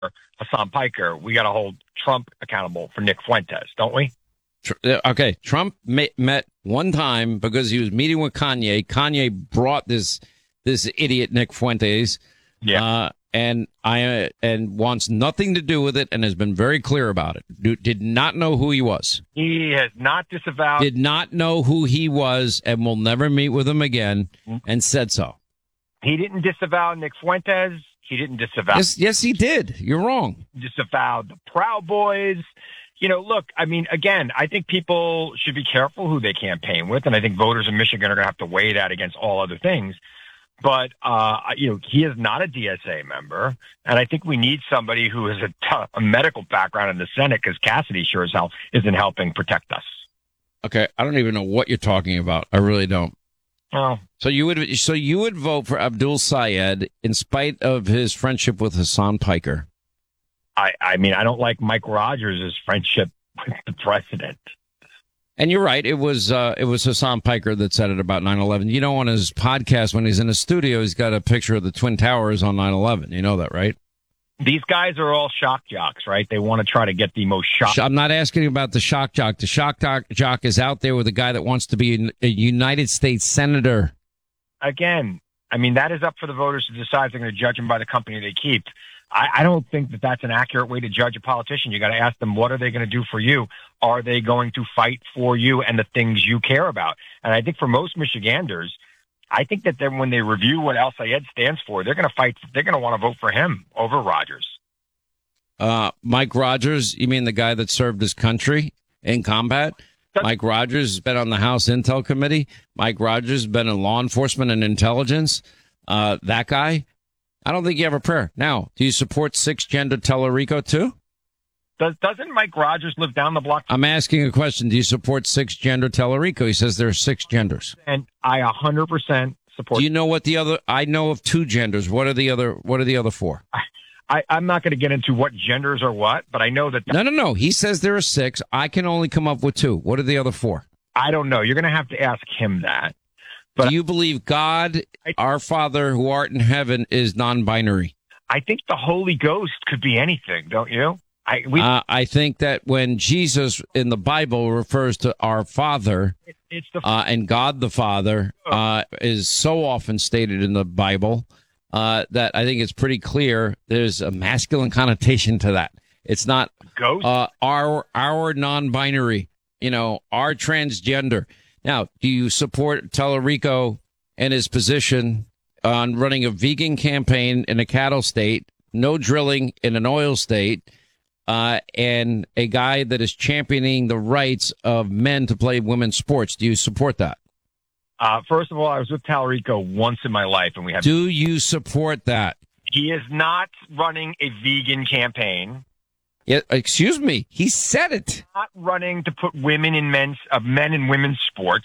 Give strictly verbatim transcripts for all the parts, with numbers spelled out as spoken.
Hassan Piker, we got to hold Trump accountable for Nick Fuentes, don't we? Okay, Trump met one time because he was meeting with Kanye. Kanye brought this this idiot Nick Fuentes, yeah, uh, and I uh, and wants nothing to do with it, and has been very clear about it. Do, did not know who he was. He has not disavowed. Did not know who he was, and will never meet with him again, and said so. He didn't disavow Nick Fuentes. He didn't disavow. Yes, yes, he did. You're wrong. Disavowed the Proud Boys. You know, look, I mean, again, I think people should be careful who they campaign with, and I think voters in Michigan are going to have to weigh that against all other things. But, uh, you know, he is not a D S A member, and I think we need somebody who has a, t- a medical background in the Senate, because Cassidy sure as hell isn't helping protect us. Okay, I don't even know what you're talking about. I really don't. Oh. So you would, so you would vote for Abdul Sayed in spite of his friendship with Hassan Piker? I, I mean, I don't like Mike Rogers' friendship with the president. And you're right. It was uh, it was Hassan Piker that said it about nine eleven. You know, on his podcast, when he's in the studio, he's got a picture of the Twin Towers on nine eleven. You know that, right? These guys are all shock jocks, right? They want to try to get the most shock. I'm not asking about the shock jock. The shock jock is out there with a guy that wants to be a United States senator. Again, I mean, that is up for the voters to decide if they're going to judge him by the company they keep. I, I don't think that that's an accurate way to judge a politician. You got to ask them, what are they going to do for you? Are they going to fight for you and the things you care about? And I think for most Michiganders, I think that then when they review what Al Sayed stands for, they're going to fight. They're going to want to vote for him over Rogers. Uh, Mike Rogers, you mean the guy that served his country in combat? That's- Mike Rogers has been on the House Intel Committee. Mike Rogers has been in law enforcement and intelligence. Uh, that guy. I don't think you have a prayer. Now, do you support six-gender Tellerico, too? Does, doesn't Mike Rogers live down the block? I'm asking a question. Do you support six-gender Tellerico? He says there are six genders. And I one hundred percent support. Do you know what the other... I know of two genders. What are the other What are the other four? I, I, I'm not going to get into what genders are what, but I know that... No, no, no. He says there are six. I can only come up with two. What are the other four? I don't know. You're going to have to ask him that. But do you believe God, our Father who art in heaven, is non-binary? I think the Holy Ghost could be anything, don't you? I we, uh, I think that when Jesus in the Bible refers to our Father, it, it's the uh, and God the Father uh, is so often stated in the Bible uh, that I think it's pretty clear there's a masculine connotation to that. It's not ghost, uh, our our non-binary, you know, our transgender. Now, do you support Tellerico and his position on running a vegan campaign in a cattle state, no drilling in an oil state, uh, and a guy that is championing the rights of men to play women's sports? Do you support that? Uh, first of all, I was with Tellerico once in my life, and we have. Do you support that? He is not running a vegan campaign. Yeah, excuse me. He said it. Not running to put women in men's uh, men in women's sports.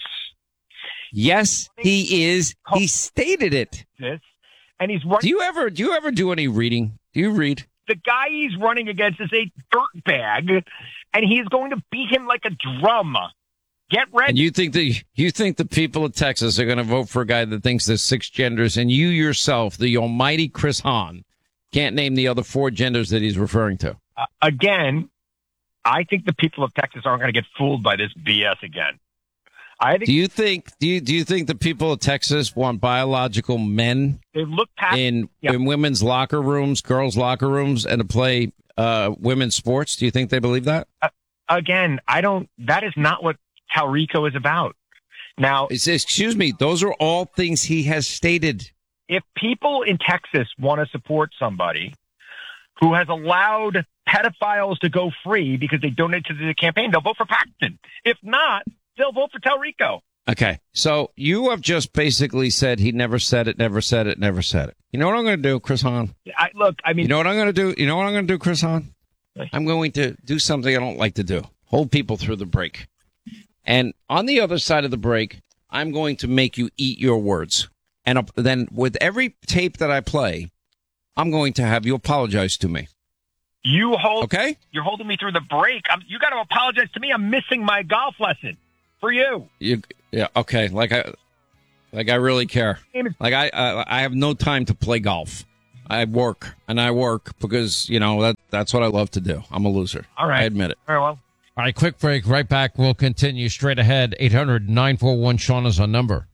Yes, he is. He stated it. This, and he's running. Do you ever do you ever do any reading? Do you read? The guy he's running against is a dirtbag, and he is going to beat him like a drum. Get ready. And you think the you think the people of Texas are going to vote for a guy that thinks there's six genders, and you yourself, the almighty Chris Hahn, can't name the other four genders that he's referring to? Uh, again, I think the people of Texas aren't going to get fooled by this B S again. I think. Do you think? Do you do you think the people of Texas want biological men they look past, in yeah. in women's locker rooms, girls' locker rooms, and to play uh, women's sports? Do you think they believe that? Uh, again, I don't. That is not what Tellerico is about. Now, it's, excuse me. Those are all things he has stated. If people in Texas want to support somebody who has allowed pedophiles to go free because they donate to the campaign, they'll vote for Paxton. If not, they'll vote for Tellerico. Okay, so you have just basically said he never said it, never said it, never said it. You know what I'm going to do, Chris Hahn? I, look, I mean... You know what I'm going to do? You know what I'm going to do, Chris Hahn? I'm going to do something I don't like to do. Hold people through the break. And on the other side of the break, I'm going to make you eat your words. And then with every tape that I play, I'm going to have you apologize to me. You hold. Okay. You're holding me through the break. I'm, you got to apologize to me. I'm missing my golf lesson for you. You. Yeah. Okay. Like I, like I really care. Like I, uh, I have no time to play golf. I work, and I work because, you know, that that's what I love to do. I'm a loser. All right. I admit it. Very well. All right, quick break. Right back. We'll continue straight ahead. eight hundred nine four one Sean is our number.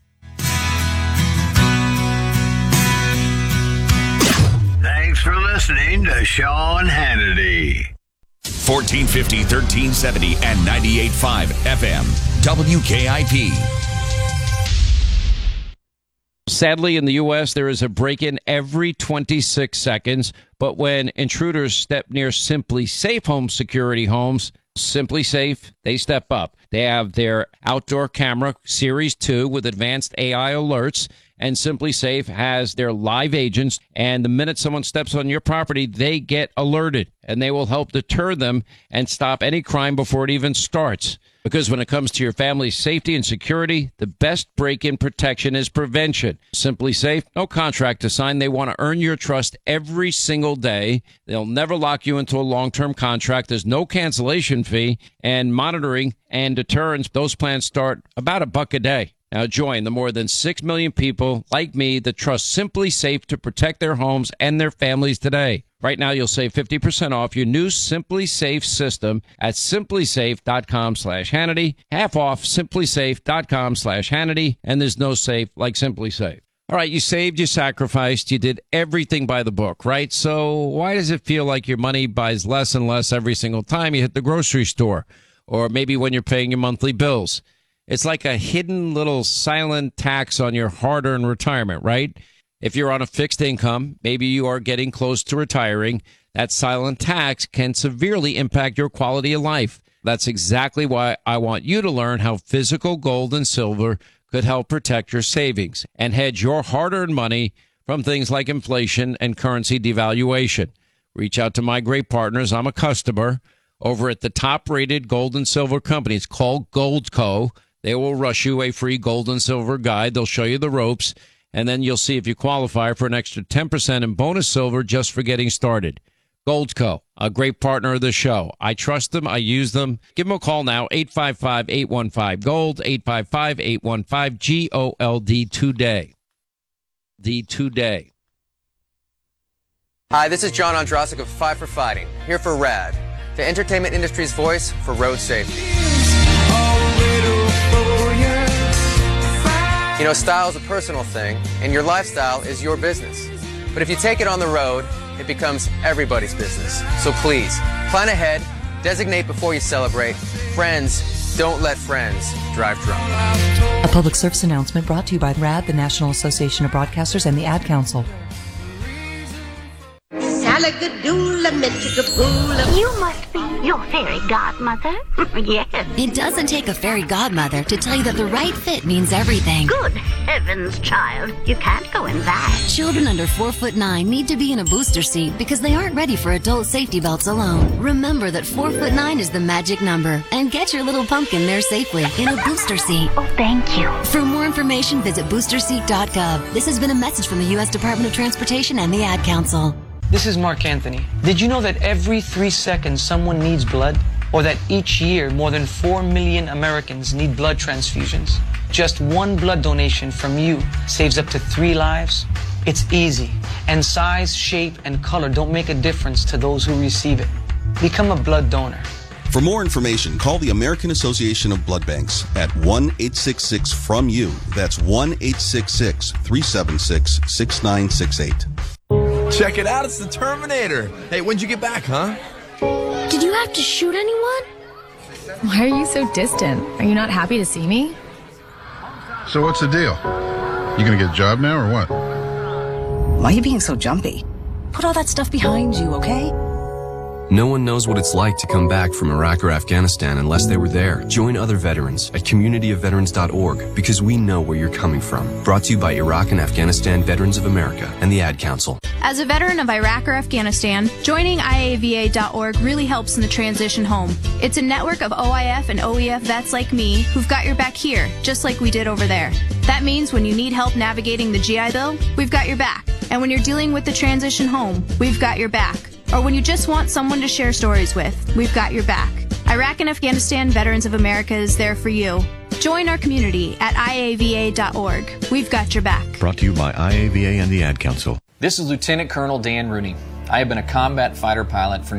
Thanks for listening to Sean Hannity. fourteen fifty, thirteen seventy, and ninety-eight point five F M. W K I P. Sadly, in the U S, there is a break-in every twenty-six seconds. But when intruders step near Simply Safe Home Security homes, Simply Safe, they step up. They have their outdoor camera, Series two, with advanced A I alerts. And Simply Safe has their live agents. And the minute someone steps on your property, they get alerted. And they will help deter them and stop any crime before it even starts. Because when it comes to your family's safety and security, the best break-in protection is prevention. Simply Safe, no contract to sign. They want to earn your trust every single day. They'll never lock you into a long-term contract. There's no cancellation fee. And monitoring and deterrence, those plans start about a buck a day. Now join the more than six million people like me that trust Simply Safe to protect their homes and their families today. Right now, you'll save fifty percent off your new Simply Safe system at simplysafe.com slash Hannity. Half off simplysafe.com slash Hannity. And there's no safe like Simply Safe. All right, you saved, you sacrificed, you did everything by the book, right? So why does it feel like your money buys less and less every single time you hit the grocery store? Or maybe when you're paying your monthly bills? It's like a hidden little silent tax on your hard-earned retirement, right? If you're on a fixed income, maybe you are getting close to retiring, that silent tax can severely impact your quality of life. That's exactly why I want you to learn how physical gold and silver could help protect your savings and hedge your hard-earned money from things like inflation and currency devaluation. Reach out to my great partners. I'm a customer over at the top-rated gold and silver company. It's called Goldco. They will rush you a free gold and silver guide. They'll show you the ropes, and then you'll see if you qualify for an extra ten percent in bonus silver just for getting started. Goldco, a great partner of the show. I trust them. I use them. Give them a call now, eight five five, eight one five, GOLD, eight five five, eight one five, G O L D, today. The today. Hi, this is John Ondrasik of Five for Fighting, here for RAD, the entertainment industry's voice for road safety. You know, style is a personal thing, and your lifestyle is your business. But if you take it on the road, it becomes everybody's business. So please, plan ahead, designate before you celebrate. Friends, don't let friends drive drunk. A public service announcement brought to you by RAD, the National Association of Broadcasters, and the Ad Council. You must be your fairy godmother. Yes. It doesn't take a fairy godmother to tell you that the right fit means everything. Good heavens, child. You can't go in that. Children under four foot nine need to be in a booster seat because they aren't ready for adult safety belts alone. Remember that four foot nine is the magic number, and get your little pumpkin there safely in a booster seat. Oh, thank you. For more information, visit booster seat dot gov. This has been a message from the U S Department of Transportation and the Ad Council. This is Mark Anthony. Did you know that every three seconds someone needs blood? Or that each year more than four million Americans need blood transfusions? Just one blood donation from you saves up to three lives. It's easy, and size, shape, and color don't make a difference to those who receive it. Become a blood donor. For more information, call the American Association of Blood Banks at one eight six six from you. That's one eight six six, three seven six, six nine six eight. Check it out, it's the Terminator. Hey, when'd you get back, huh? Did you have to shoot anyone? Why are you so distant? Are you not happy to see me? So what's the deal? You gonna get a job now or what? Why are you being so jumpy? Put all that stuff behind you, okay? No one knows what it's like to come back from Iraq or Afghanistan unless they were there. Join other veterans at community of veterans dot org because we know where you're coming from. Brought to you by Iraq and Afghanistan Veterans of America and the Ad Council. As a veteran of Iraq or Afghanistan, joining I A V A dot org really helps in the transition home. It's a network of O I F and O E F vets like me who've got your back here, just like we did over there. That means when you need help navigating the G I Bill, we've got your back. And when you're dealing with the transition home, we've got your back. Or when you just want someone to share stories with, we've got your back. Iraq and Afghanistan Veterans of America is there for you. Join our community at I A V A dot org. We've got your back. Brought to you by I A V A and the Ad Council. This is Lieutenant Colonel Dan Rooney. I have been a combat fighter pilot for